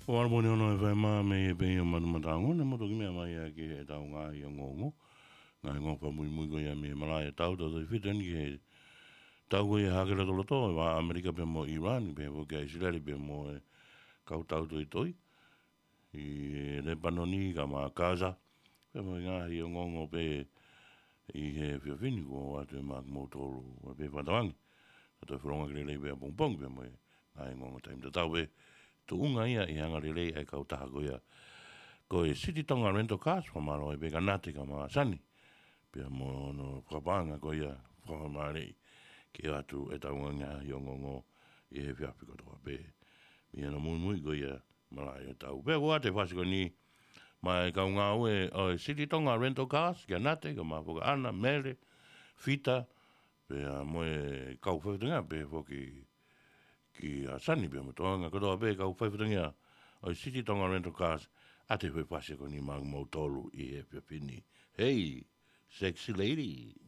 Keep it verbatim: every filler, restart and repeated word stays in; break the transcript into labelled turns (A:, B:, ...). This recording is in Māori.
A: O ara moni ono e whai maa me e pei o matamantango, ne moto ki mea mai a ki e tau ngā i o ngongo. Ngā i ngongo mui mui ko ia me malai e tau tau tau whiten ki he tau ko ia hakera tolo tō, e wā Amerika pe mo Iran, pe mo kia Israeli pe mo e kau tau toi toi. I le panoni ka maa Gaza, pe mo ngā i o ngongo pe i he whiawhini ko atu e maa mo tōru pe whatawangi. Tato e whronga ki lei pe a pongpong pe mo e ngā i ngongo taim te tau pe tu unga ia i hanga lei ai kau taha ko ia ko e City Tonga Rental Cars pa maro e pe kanate ka maa sani pe mo no whapanga ko ia whakamare ki atu e taunga ngā i o ngongo i he whiawhi ko toa pe mi ana mui mui ko ia malai e tau pe kua te whasiko ni mai kau ngā ue o City Tonga Rental Cars ki anate ka maa whaka ana mere fita pe a moe kau whawhitunga pe whoki ki a sani pe mo toanga ko toa pe kau whawhitunga o City Tonga Rental Cars a te whai whasiko ni maa mau tolu i e whiawhini. Hey, sexy lady!